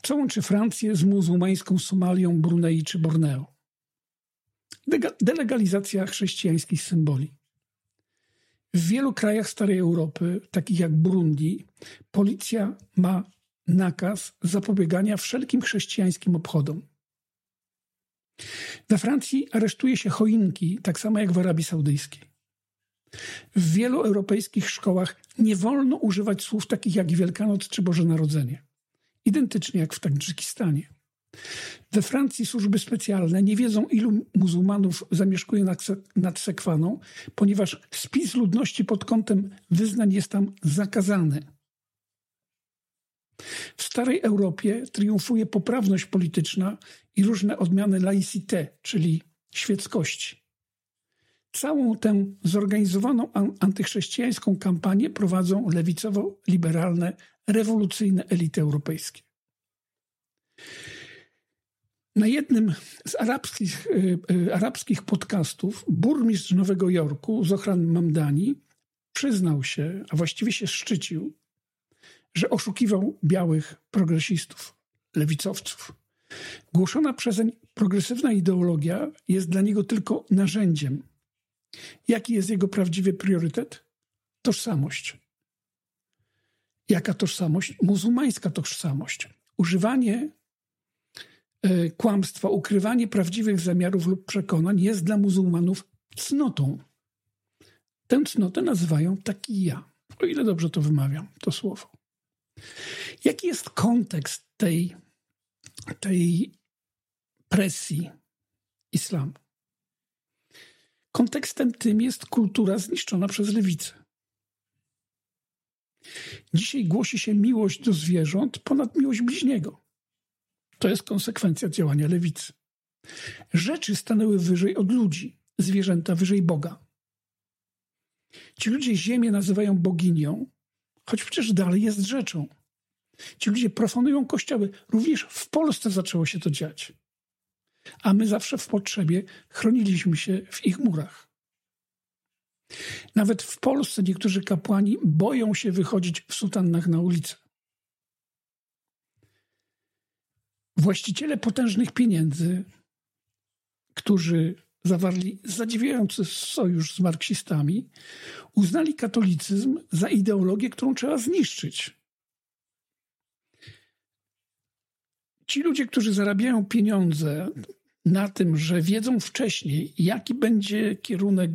Co łączy Francję z muzułmańską Somalią, Brunei czy Borneo? Delegalizacja chrześcijańskich symboli. W wielu krajach starej Europy, takich jak Burundi, policja ma nakaz zapobiegania wszelkim chrześcijańskim obchodom. We Francji aresztuje się choinki, tak samo jak w Arabii Saudyjskiej. W wielu europejskich szkołach nie wolno używać słów takich jak Wielkanoc czy Boże Narodzenie. Identycznie jak w Tadżykistanie. We Francji służby specjalne nie wiedzą, ilu muzułmanów zamieszkuje nad Sekwaną, ponieważ spis ludności pod kątem wyznań jest tam zakazany. W starej Europie triumfuje poprawność polityczna i różne odmiany laïcité, czyli świeckości. Całą tę zorganizowaną antychrześcijańską kampanię prowadzą lewicowo-liberalne, rewolucyjne elity europejskie. Na jednym z arabskich podcastów burmistrz Nowego Jorku, Zohran Mamdani, przyznał się, a właściwie się szczycił, że oszukiwał białych progresistów, lewicowców. Głoszona przezeń progresywna ideologia jest dla niego tylko narzędziem. Jaki jest jego prawdziwy priorytet? Tożsamość. Jaka tożsamość? Muzułmańska tożsamość. Używanie kłamstwa, ukrywanie prawdziwych zamiarów lub przekonań jest dla muzułmanów cnotą. Tę cnotę nazywają takija, o ile dobrze to wymawiam, to słowo. Jaki jest kontekst tej presji islamu? Kontekstem tym jest kultura zniszczona przez lewicę. Dzisiaj głosi się miłość do zwierząt ponad miłość bliźniego. To jest konsekwencja działania lewicy. Rzeczy stanęły wyżej od ludzi, zwierzęta wyżej Boga. Ci ludzie ziemię nazywają boginią, choć przecież dalej jest rzeczą. Ci ludzie profanują kościoły. Również w Polsce zaczęło się to dziać. A my zawsze w potrzebie chroniliśmy się w ich murach. Nawet w Polsce niektórzy kapłani boją się wychodzić w sutannach na ulicę. Właściciele potężnych pieniędzy, którzy zawarli zadziwiający sojusz z marksistami, uznali katolicyzm za ideologię, którą trzeba zniszczyć. Ci ludzie, którzy zarabiają pieniądze na tym, że wiedzą wcześniej, jaki będzie kierunek